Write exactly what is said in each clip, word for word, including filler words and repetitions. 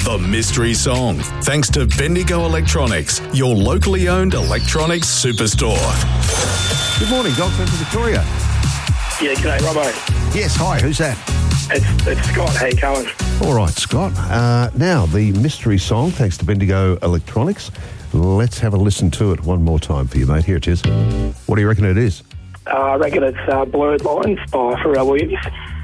The Mystery Song, thanks to Bendigo Electronics, your locally owned electronics superstore. Good morning, Gold Central Victoria. Yeah, g'day, Robbo. Yes, hi, who's that? It's, it's Scott. How you going? All right, Scott. Uh, now, the Mystery Song, thanks to Bendigo Electronics. Let's have a listen to it one more time for you, mate. Here it is. What do you reckon it is? Uh, I reckon it's uh, Blurred Lines by Pharrell Williams.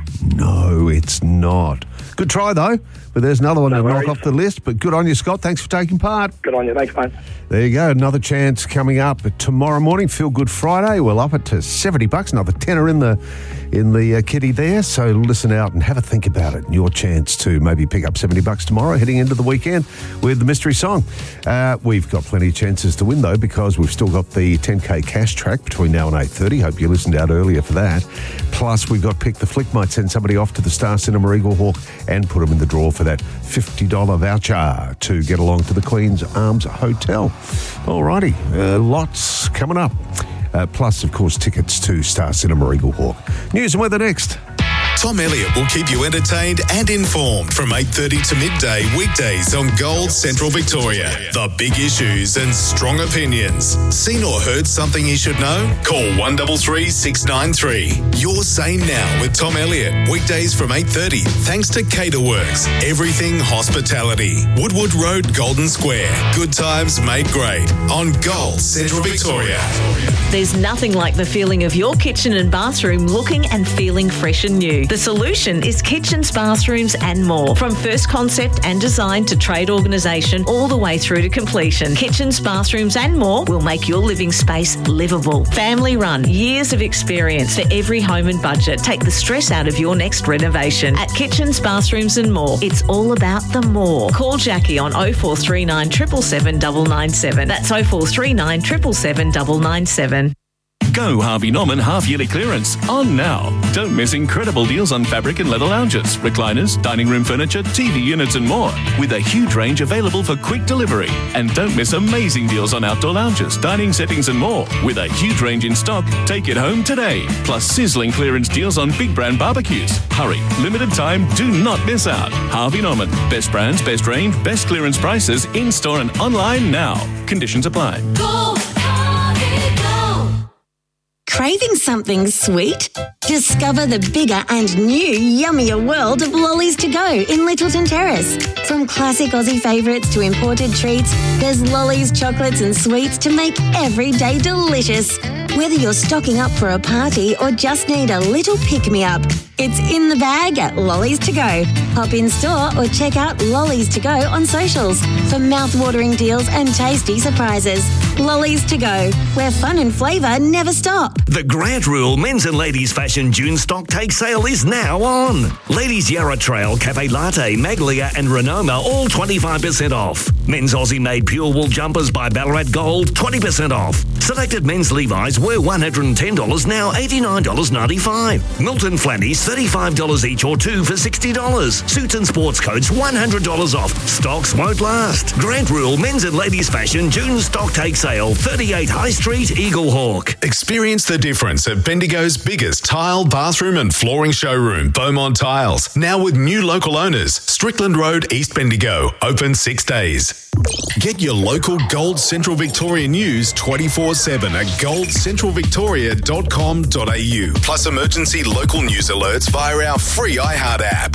No, it's not. Good try, though. But there's another one No to knock worries. off the list. But good on you, Scott. Thanks for taking part. Good on you. Thanks, mate. There you go. Another chance coming up tomorrow morning. Feel Good Friday. We'll up it to seventy bucks. Another tenner in the in the uh, kitty there. So listen out and have a think about it. Your chance to maybe pick up seventy bucks tomorrow, heading into the weekend with the Mystery Song. Uh, we've got plenty of chances to win, though, because we've still got the ten K cash track between now and eight thirty. Hope you listened out earlier for that. Plus, we've got Pick the Flick. Might send somebody off to the Star Cinema Eagle Hawk and put them in the draw for that fifty dollars voucher to get along to the Queen's Arms Hotel. Alrighty, uh, lots coming up. Uh, plus, of course, tickets to Star Cinema Eagle Hawk. News and weather next. Tom Elliott will keep you entertained and informed from eight thirty to midday weekdays on Gold Central Victoria. The big issues and strong opinions. Seen or heard something you should know? Call one three three, six nine three. You're Sane Now with Tom Elliott. Weekdays from eight thirty. Thanks to Caterworks. Everything hospitality. Woodwood Road, Golden Square. Good times made great on Gold Central Victoria. There's nothing like the feeling of your kitchen and bathroom looking and feeling fresh and new. The solution is kitchens, bathrooms and more. From first concept and design to trade organisation all the way through to completion. Kitchens, bathrooms and more will make your living space livable. Family run, years of experience for every home and budget. Take the stress out of your next renovation. At Kitchens, Bathrooms and More, it's all about the more. Call Jackie on oh four three nine, seven seven seven, nine nine seven. That's oh four three nine, seven seven seven, nine nine seven. Go Harvey Norman half-yearly clearance on now. Don't miss incredible deals on fabric and leather lounges, recliners, dining room furniture, T V units and more, with a huge range available for quick delivery. And don't miss amazing deals on outdoor lounges, dining settings and more, with a huge range in stock. Take it home today. Plus sizzling clearance deals on big brand barbecues. Hurry, limited time, do not miss out. Harvey Norman, best brands, best range, best clearance prices, in-store and online now. Conditions apply. Go, Harvey, go. Craving something sweet? Discover the bigger and new yummier world of Lollies to Go in Littleton Terrace. From classic Aussie favourites to imported treats, there's Lollies, chocolates and sweets to make every day delicious. Whether you're stocking up for a party or just need a little pick-me-up, it's in the bag at Lollies to Go. Hop in store or check out Lollies to Go on socials for mouth-watering deals and tasty surprises. Lollies to Go, where fun and flavour never stop. The Grant Rule Men's and Ladies Fashion June stock take sale is now on. Ladies Yarra Trail, Cafe Latte, Maglia and Renoma all twenty-five percent off. Men's Aussie made pure wool jumpers by Ballarat Gold twenty percent off. Selected men's Levi's were one hundred ten dollars, now eighty-nine dollars ninety-five. Milton Flannies thirty-five dollars each or two for sixty dollars. Suits and sports coats one hundred dollars off. Stocks won't last. Grant Rule Men's and Ladies Fashion June stock take sale, thirty-eight High Street, Eagle Hawk. Experience the difference at Bendigo's biggest tile, bathroom and flooring showroom, Beaumont Tiles. Now with new local owners, Strickland Road, East Bendigo, open six days. Get your local Gold Central Victoria news twenty-four seven at gold central victoria dot com dot a u. Plus emergency local news alerts via our free iHeart app.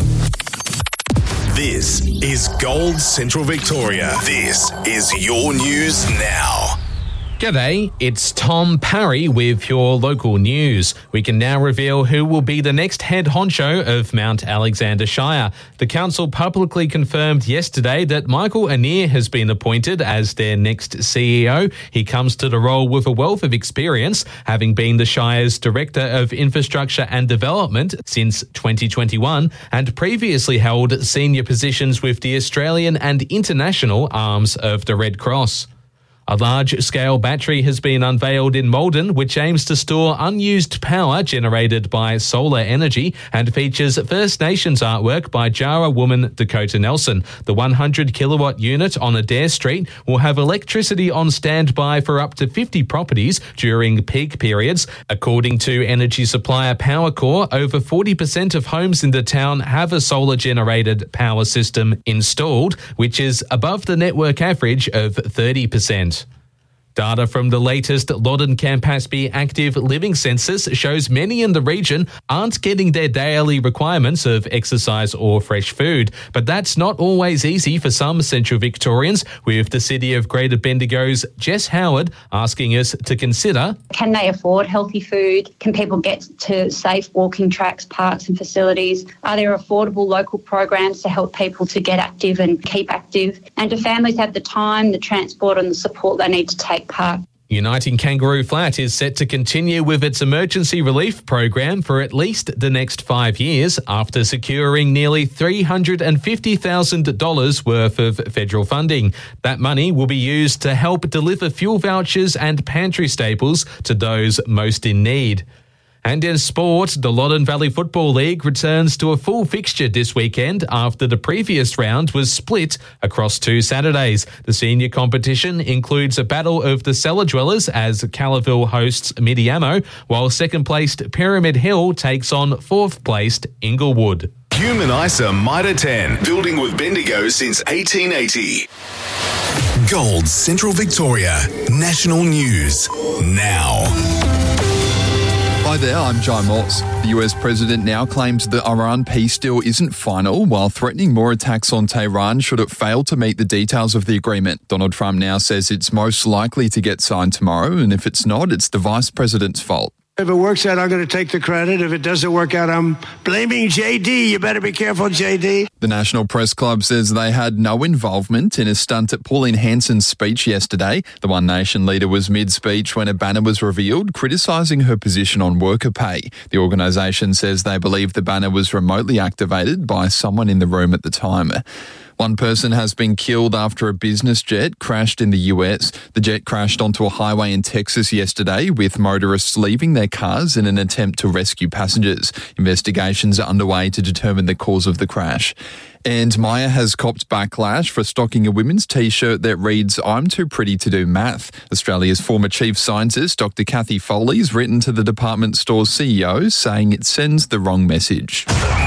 This is Gold Central Victoria. This is your news now. G'day, it's Tom Parry with your local news. We can now reveal who will be the next head honcho of Mount Alexander Shire. The council publicly confirmed yesterday that Michael Anir has been appointed as their next C E O. He comes to the role with a wealth of experience, having been the Shire's Director of Infrastructure and Development since twenty twenty-one and previously held senior positions with the Australian and international arms of the Red Cross. A large-scale battery has been unveiled in Malden, which aims to store unused power generated by solar energy and features First Nations artwork by Jara woman Dakota Nelson. The one hundred kilowatt unit on Adair Street will have electricity on standby for up to fifty properties during peak periods. According to energy supplier Powercore, over forty percent of homes in the town have a solar-generated power system installed, which is above the network average of thirty percent. Data from the latest Loddon Campaspe Active Living Census shows many in the region aren't getting their daily requirements of exercise or fresh food. But that's not always easy for some Central Victorians, with the City of Greater Bendigo's Jess Howard asking us to consider: can they afford healthy food? Can people get to safe walking tracks, parks and facilities? Are there affordable local programs to help people to get active and keep active? And do families have the time, the transport and the support they need to take part? Uniting Kangaroo Flat is set to continue with its emergency relief program for at least the next five years after securing nearly three hundred fifty thousand dollars worth of federal funding. That money will be used to help deliver fuel vouchers and pantry staples to those most in need. And in sport, the Loddon Valley Football League returns to a full fixture this weekend after the previous round was split across two Saturdays. The senior competition includes a battle of the cellar dwellers as Callaville hosts Midiamo, while second-placed Pyramid Hill takes on fourth-placed Inglewood. Human ISA Mitre ten, building with Bendigo since eighteen eighty. Gold Central Victoria, national news now. Hi there, I'm Jai Moss. The U S president now claims the Iran peace deal isn't final, while threatening more attacks on Tehran should it fail to meet the details of the agreement. Donald Trump now says it's most likely to get signed tomorrow, and if it's not, it's the vice president's fault. If it works out, I'm going to take the credit. If it doesn't work out, I'm blaming J D. You better be careful, J D. The National Press Club says they had no involvement in a stunt at Pauline Hanson's speech yesterday. The One Nation leader was mid-speech when a banner was revealed criticising her position on worker pay. The organisation says they believe the banner was remotely activated by someone in the room at the time. One person has been killed after a business jet crashed in the U S. The jet crashed onto a highway in Texas yesterday, with motorists leaving their cars in an attempt to rescue passengers. Investigations are underway to determine the cause of the crash. And Maya has copped backlash for stocking a women's T-shirt that reads, "I'm too pretty to do math." Australia's former chief scientist, Doctor Kathy Foley, has written to the department store's C E O saying it sends the wrong message.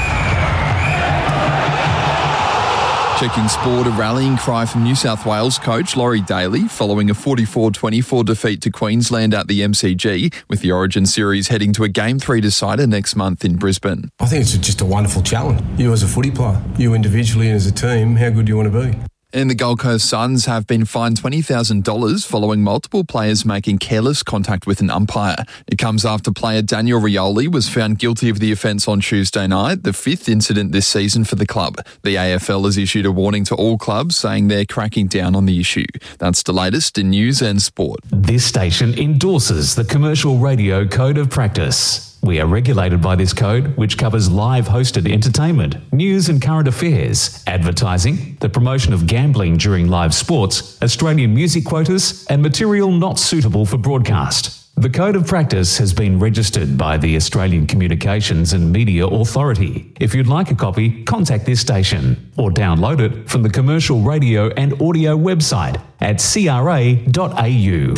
Checking sport, a rallying cry from New South Wales coach Laurie Daly following a forty-four twenty-four defeat to Queensland at the M C G, with the Origin series heading to a Game three decider next month in Brisbane. I think it's just a wonderful challenge. You as a footy player, you individually and as a team, how good do you want to be? And the Gold Coast Suns have been fined twenty thousand dollars following multiple players making careless contact with an umpire. It comes after player Daniel Rioli was found guilty of the offence on Tuesday night, the fifth incident this season for the club. The A F L has issued a warning to all clubs saying they're cracking down on the issue. That's the latest in news and sport. This station endorses the Commercial Radio Code of Practice. We are regulated by this code, which covers live hosted entertainment, news and current affairs, advertising, the promotion of gambling during live sports, Australian music quotas, and material not suitable for broadcast. The Code of Practice has been registered by the Australian Communications and Media Authority. If you'd like a copy, contact this station or download it from the Commercial Radio and Audio website at c r a dot a u.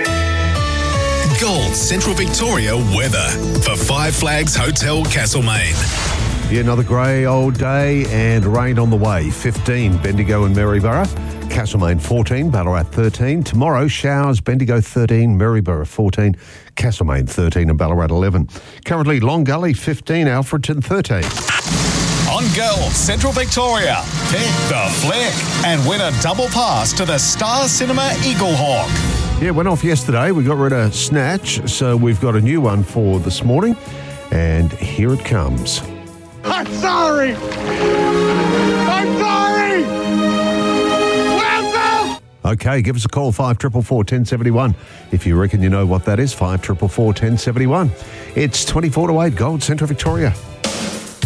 Gold Central Victoria weather for Five Flags Hotel Castlemaine. Yeah, another grey old day and rain on the way. fifteen, Bendigo and Maryborough. Castlemaine fourteen, Ballarat thirteen. Tomorrow, showers, Bendigo thirteen, Maryborough fourteen, Castlemaine thirteen and Ballarat eleven. Currently, Long Gully fifteen, Alfredton thirteen. On Gold Central Victoria, pick the flick and win a double pass to the Star Cinema Eaglehawk. Yeah, went off yesterday. We got rid of Snatch, so we've got a new one for this morning. And here it comes. I'm sorry! I'm sorry! Welcome! Okay, give us a call, five four four, one oh seven one. If you reckon you know what that is, five four four, one oh seven one. It's twenty-four to eight, Gold Central Victoria.